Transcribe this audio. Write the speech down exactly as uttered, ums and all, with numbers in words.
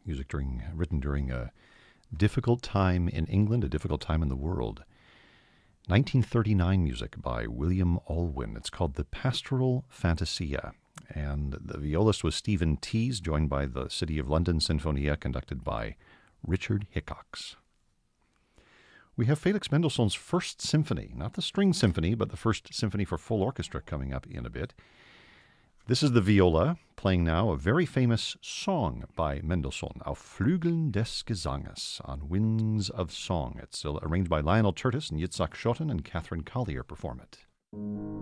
music during written during a difficult time in England, a difficult time in the world. nineteen thirty-nine music by William Alwyn. It's called the Pastoral Fantasia. And the violist was Stephen Tees, joined by the City of London Sinfonia, conducted by Richard Hickox. We have Felix Mendelssohn's First Symphony, not the String Symphony, but the First Symphony for full orchestra coming up in a bit. This is the viola, playing now a very famous song by Mendelssohn, Auf Flügeln des Gesanges, on Wings of Song. It's arranged by Lionel Tertis and Yitzhak Shoten, and Catherine Collier perform it.